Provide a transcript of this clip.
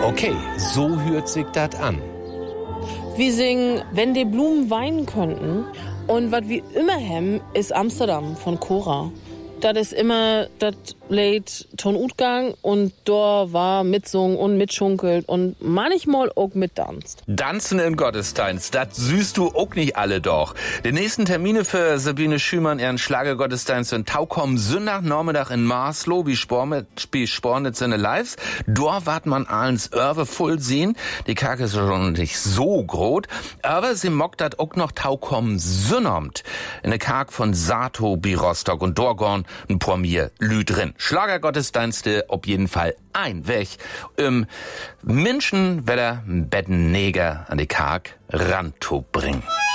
Okay, so hört sich das an. Wir singen Wenn die Blumen weinen könnten. Und was wir immer haben, ist Amsterdam von Cora. Das ist immer das Lied Ton Utgang und da war mitsungen und mitschunkelt und manchmal auch mitdanzt. Tanzen in Gottesdienst, das süßt du auch nicht alle doch. Die nächsten Termine für Sabine Schümann, ihren Schlagergottesdienst in Taukom Sonntag Nachmittag in Marsloh, wie Spornitz seine Lives. Dort wart man allens Örve voll sehen. Die Kake ist schon nicht so groß, aber sie mockt dat auch noch Taukom Sünnomt. In der Kake von Sato bi Rostock und Dorgon ein Pormier Lü drin. Schlagergottesdienste auf jeden Fall ein Weg. Menschen, wer Bettenneger an die Kake ran zu bringen.